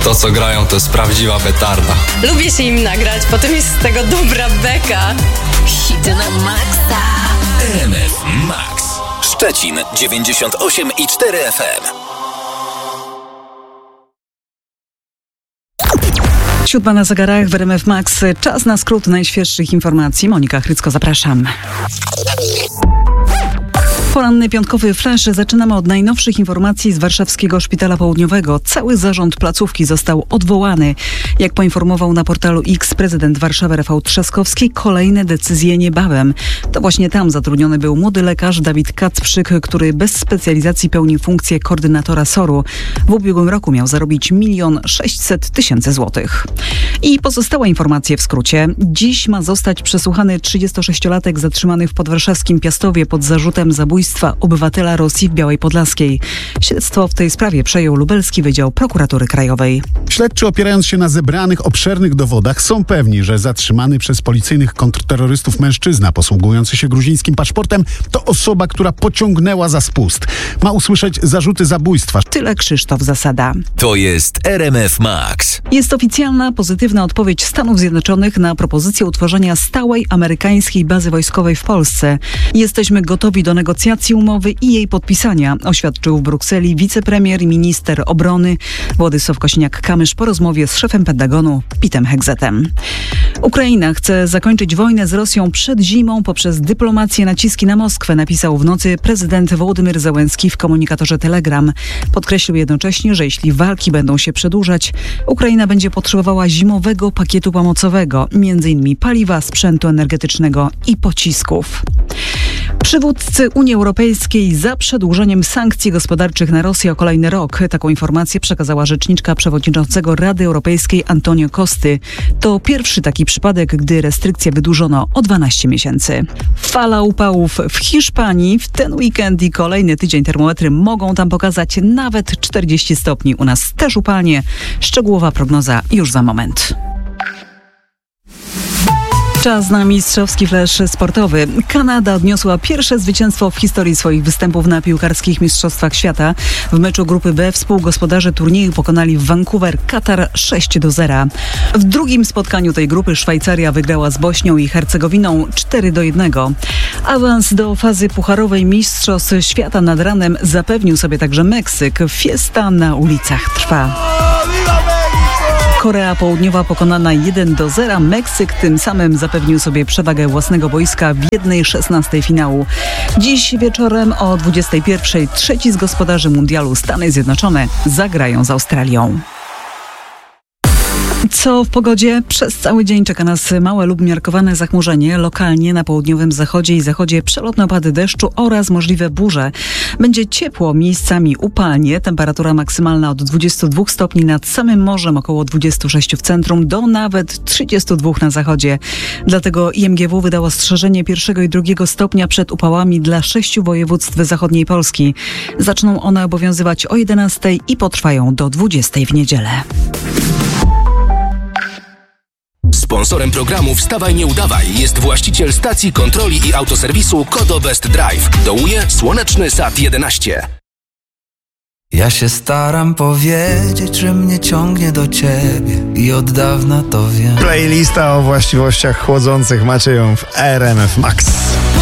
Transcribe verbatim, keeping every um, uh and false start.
To, co grają, to jest prawdziwa petarda. Lubię się im nagrać, potem jest z tego dobra beka. Hity na maksa. R M F Max. Szczecin dziewięćdziesiąt osiem i cztery F M. Siódma na zegarach w R M F Max. Czas na skrót najświeższych informacji. Monika Chrycko, zapraszam. Poranny piątkowy flash. Zaczynamy od najnowszych informacji z warszawskiego Szpitala Południowego. Cały zarząd placówki został odwołany. Jak poinformował na portalu X prezydent Warszawy Rafał Trzaskowski, kolejne decyzje niebawem. To właśnie tam zatrudniony był młody lekarz Dawid Kacprzyk, który bez specjalizacji pełni funkcję koordynatora soru. W ubiegłym roku miał zarobić milion sześćset tysięcy złotych. I pozostałe informacje w skrócie. Dziś ma zostać przesłuchany trzydziestosześciolatek zatrzymany w podwarszawskim Piastowie pod zarzutem zabójstwa obywatela Rosji w Białej Podlaskiej. Śledztwo w tej sprawie przejął Lubelski Wydział Prokuratury Krajowej. Śledczy, opierając się na zebranych obszernych dowodach, są pewni, że zatrzymany przez policyjnych kontrterrorystów mężczyzna posługujący się gruzińskim paszportem to osoba, która pociągnęła za spust. Ma usłyszeć zarzuty zabójstwa. Tyle Krzysztof Zasada. To jest R M F Max. Jest oficjalna, pozytywna odpowiedź Stanów Zjednoczonych na propozycję utworzenia stałej amerykańskiej bazy wojskowej w Polsce. Jesteśmy gotowi do negocjacji umowy i jej podpisania, oświadczył w Brukseli wicepremier i minister obrony Władysław Kosiniak-Kamysz po rozmowie z szefem Pentagonu Petem Hegzetem. Ukraina chce zakończyć wojnę z Rosją przed zimą poprzez dyplomację, naciski na Moskwę, napisał w nocy prezydent Wołodymyr Zełenski w komunikatorze Telegram. Podkreślił jednocześnie, że jeśli walki będą się przedłużać, Ukraina będzie potrzebowała zimowego pakietu pomocowego, między innymi paliwa, sprzętu energetycznego i pocisków. Przywódcy Unii Europejskiej za przedłużeniem sankcji gospodarczych na Rosję o kolejny rok. Taką informację przekazała rzeczniczka przewodniczącego Rady Europejskiej Antonio Costy. To pierwszy taki przypadek, gdy restrykcje wydłużono o dwanaście miesięcy. Fala upałów w Hiszpanii. W ten weekend i kolejny tydzień termometry mogą tam pokazać nawet czterdzieści stopni. U nas też upalnie. Szczegółowa prognoza już za moment. Czas na mistrzowski flash sportowy. Kanada odniosła pierwsze zwycięstwo w historii swoich występów na piłkarskich mistrzostwach świata. W meczu grupy B współgospodarze turnieju pokonali w Vancouver Katar sześć do zera. W drugim spotkaniu tej grupy Szwajcaria wygrała z Bośnią i Hercegowiną cztery do jednego. Awans do fazy pucharowej mistrzostw świata nad ranem zapewnił sobie także Meksyk. Fiesta na ulicach trwa. Korea Południowa pokonana jeden do zera. Meksyk tym samym zapewnił sobie przewagę własnego boiska w jednej szesnastej finału. Dziś wieczorem o dwudziestej pierwszej trzeci z gospodarzy mundialu Stany Zjednoczone zagrają z Australią. Co w pogodzie? Przez cały dzień czeka nas małe lub umiarkowane zachmurzenie. Lokalnie na południowym zachodzie i zachodzie przelotne opady deszczu oraz możliwe burze. Będzie ciepło, miejscami upalnie. Temperatura maksymalna od dwudziestu dwóch stopni nad samym morzem, około dwudziestu sześciu w centrum, do nawet trzydziestu dwóch na zachodzie. Dlatego I M G W wydało strzeżenie pierwszego i drugiego stopnia przed upałami dla sześciu województw zachodniej Polski. Zaczną one obowiązywać o jedenastej i potrwają do dwudziestej w niedzielę. Sponsorem programu Wstawaj Nie Udawaj jest właściciel stacji kontroli i autoserwisu Kodo Best Drive. Dołuje Słoneczny Sad jedenaście. Ja się staram powiedzieć, że mnie ciągnie do ciebie i od dawna to wiem. Playlista o właściwościach chłodzących macie ją w R M F Max.